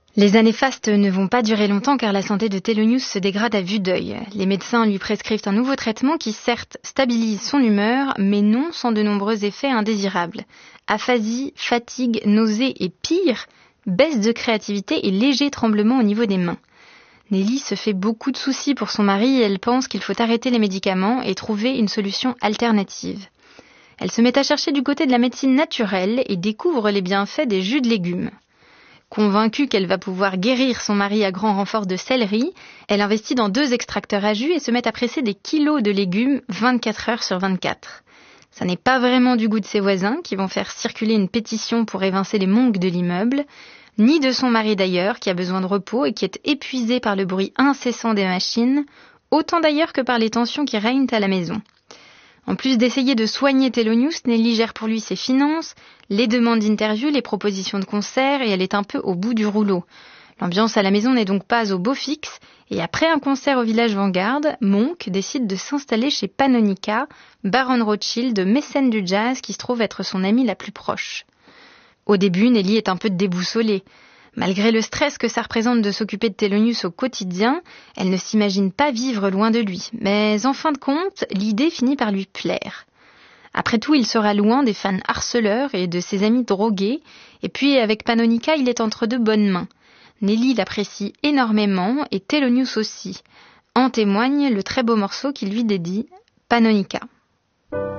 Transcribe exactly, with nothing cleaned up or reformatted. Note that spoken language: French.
Les années fastes ne vont pas durer longtemps car la santé de Thelonious se dégrade à vue d'œil. Les médecins lui prescrivent un nouveau traitement qui certes stabilise son humeur, mais non sans de nombreux effets indésirables. Aphasie, fatigue, nausées et pire, baisse de créativité et léger tremblement au niveau des mains. Nelly se fait beaucoup de soucis pour son mari et elle pense qu'il faut arrêter les médicaments et trouver une solution alternative. Elle se met à chercher du côté de la médecine naturelle et découvre les bienfaits des jus de légumes. Convaincue qu'elle va pouvoir guérir son mari à grand renfort de céleri, elle investit dans deux extracteurs à jus et se met à presser des kilos de légumes vingt-quatre heures sur vingt-quatre. Ça n'est pas vraiment du goût de ses voisins qui vont faire circuler une pétition pour évincer les monks de l'immeuble, ni de son mari d'ailleurs qui a besoin de repos et qui est épuisé par le bruit incessant des machines, autant d'ailleurs que par les tensions qui règnent à la maison. En plus d'essayer de soigner Thelonious, Nelly gère pour lui ses finances, les demandes d'interview, les propositions de concert et elle est un peu au bout du rouleau. L'ambiance à la maison n'est donc pas au beau fixe et après un concert au village Vanguard, Monk décide de s'installer chez Pannonica, baronne Rothschild, mécène du jazz qui se trouve être son amie la plus proche. Au début, Nelly est un peu déboussolée. Malgré le stress que ça représente de s'occuper de Thelonious au quotidien, elle ne s'imagine pas vivre loin de lui. Mais en fin de compte, l'idée finit par lui plaire. Après tout, il sera loin des fans harceleurs et de ses amis drogués. Et puis, avec Pannonica, il est entre de bonnes mains. Nelly l'apprécie énormément et Thelonious aussi. En témoigne le très beau morceau qu'il lui dédie, Pannonica.